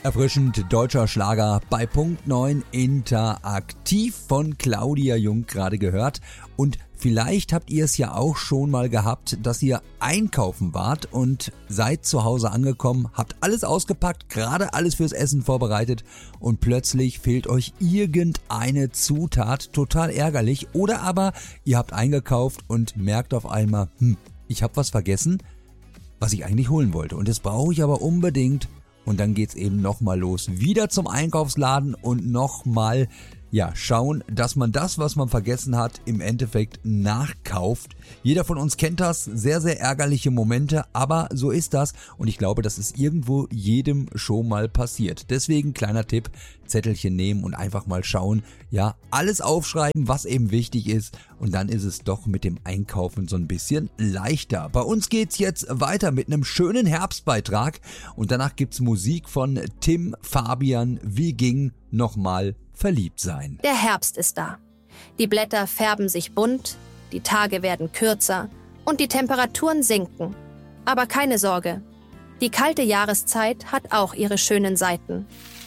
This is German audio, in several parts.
Erfrischend deutscher Schlager bei Punkt 9 interaktiv von Claudia Jung gerade gehört. Und vielleicht habt ihr es ja auch schon mal gehabt, dass ihr einkaufen wart und seid zu Hause angekommen, habt alles ausgepackt, gerade alles fürs Essen vorbereitet und plötzlich fehlt euch irgendeine Zutat, total ärgerlich. Oder aber ihr habt eingekauft und merkt auf einmal, ich habe was vergessen, was ich eigentlich holen wollte und das brauche ich aber unbedingt. Und dann geht's eben nochmal los, wieder zum Einkaufsladen und nochmal schauen, dass man das, was man vergessen hat, im Endeffekt nachkauft. Jeder von uns kennt das, sehr, sehr ärgerliche Momente, aber so ist das und ich glaube, das ist irgendwo jedem schon mal passiert. Deswegen kleiner Tipp, Zettelchen nehmen und einfach mal schauen, alles aufschreiben, was eben wichtig ist und dann ist es doch mit dem Einkaufen so ein bisschen leichter. Bei uns geht's jetzt weiter mit einem schönen Herbstbeitrag und danach gibt's Musik von Tim Fabian, Wie ging nochmal verliebt sein. Der Herbst ist da. Die Blätter färben sich bunt, die Tage werden kürzer und die Temperaturen sinken. Aber keine Sorge, die kalte Jahreszeit hat auch ihre schönen Seiten.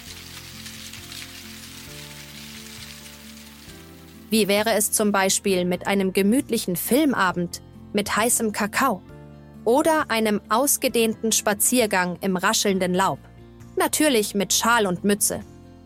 Wie wäre es zum Beispiel mit einem gemütlichen Filmabend mit heißem Kakao oder einem ausgedehnten Spaziergang im raschelnden Laub? Natürlich mit Schal und Mütze.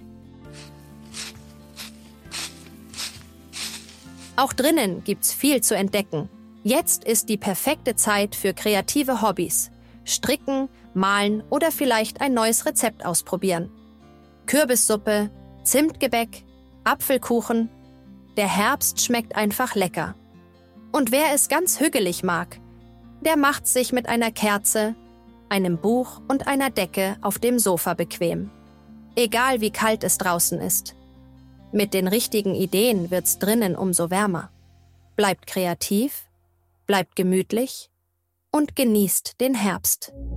Auch drinnen gibt's viel zu entdecken. Jetzt ist die perfekte Zeit für kreative Hobbys. Stricken, malen oder vielleicht ein neues Rezept ausprobieren. Kürbissuppe, Zimtgebäck, Apfelkuchen. Der Herbst schmeckt einfach lecker. Und wer es ganz hügelig mag, der macht sich mit einer Kerze, einem Buch und einer Decke auf dem Sofa bequem. Egal wie kalt es draußen ist. Mit den richtigen Ideen wird's drinnen umso wärmer. Bleibt kreativ, bleibt gemütlich und genießt den Herbst.